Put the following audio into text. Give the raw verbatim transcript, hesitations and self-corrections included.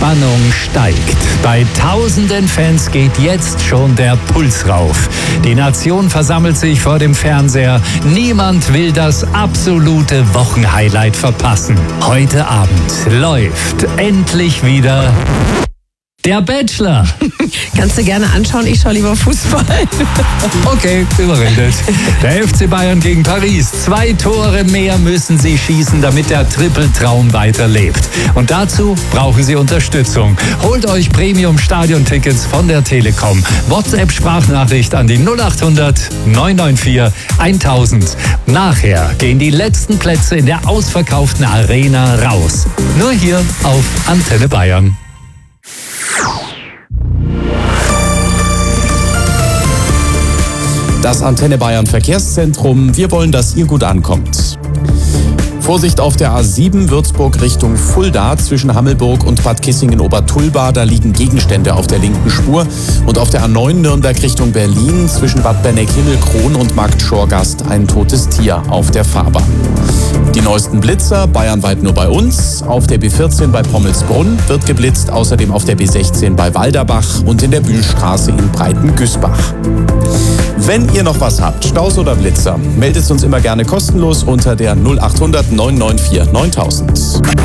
Spannung steigt. Bei tausenden Fans geht jetzt schon der Puls rauf. Die Nation versammelt sich vor dem Fernseher. Niemand will das absolute Wochenhighlight verpassen. Heute Abend läuft endlich wieder der Bachelor. Kannst du gerne anschauen, ich schaue lieber Fußball. Okay, überredet. Der F C Bayern gegen Paris. Zwei Tore mehr müssen sie schießen, damit der Trippeltraum weiterlebt. Und dazu brauchen sie Unterstützung. Holt euch Premium-Stadion-Tickets von der Telekom. WhatsApp-Sprachnachricht an die null acht hundert neun neun vier tausend. Nachher gehen die letzten Plätze in der ausverkauften Arena raus. Nur hier auf Antenne Bayern. Das Antenne Bayern Verkehrszentrum. Wir wollen, dass ihr gut ankommt. Vorsicht auf der A sieben Würzburg Richtung Fulda zwischen Hammelburg und Bad Kissingen-Obertulba. Da liegen Gegenstände auf der linken Spur. Und auf der A neun Nürnberg Richtung Berlin zwischen Bad Benneck-Himmelkron und Markt Schorgast ein totes Tier auf der Fahrbahn. Die neuesten Blitzer bayernweit nur bei uns. Auf der B vierzehn bei Pommelsbrunn wird geblitzt. Außerdem auf der B sechzehn bei Walderbach und in der Bühlstraße in Breitengüßbach. Wenn ihr noch was habt, Staus oder Blitzer, meldet es uns immer gerne kostenlos unter der null acht hundert neun neun vier neuntausend.